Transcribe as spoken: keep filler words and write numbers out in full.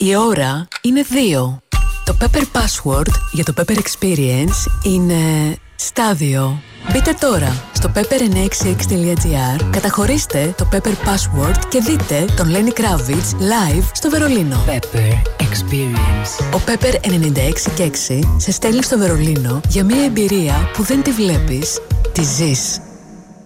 Η ώρα είναι δύο. Το Pepper Password για το Pepper Experience είναι στάδιο. Μπείτε τώρα στο pepper εννιακόσια εξήντα έξι τελεία gr, καταχωρήστε το Pepper Password και δείτε τον Lenny Kravitz live στο Βερολίνο. Pepper Experience. Ο Pepper ενενήντα έξι και έξι σε στέλνει στο Βερολίνο για μια εμπειρία που δεν τη βλέπεις, τη ζεις.